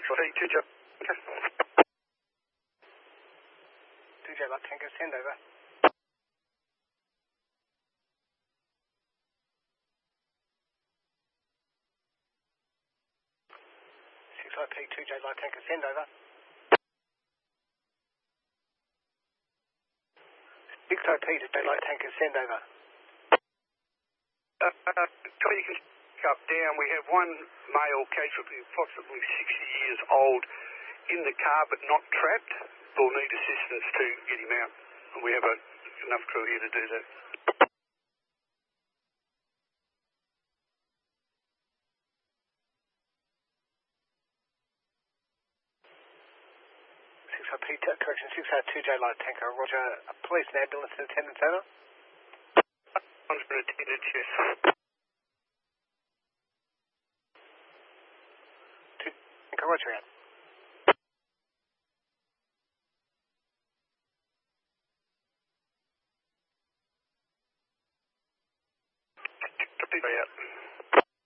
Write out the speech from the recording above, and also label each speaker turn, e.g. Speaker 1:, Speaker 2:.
Speaker 1: 2J.
Speaker 2: 2J Light Tanker, send over. 6IP, 2J Light Tanker, send over. 6IP, 2J Light Tanker, send over.
Speaker 1: Try you can pick up down. We have one male casualty, approximately 60 years old, in the car but not trapped. We'll need assistance to get him out. And we have enough crew here to do that. 6 2J Light Tanker, roger. Police and ambulance in attendance, over. One's been attended, yes. 2 Tanker, roger out. Copy out.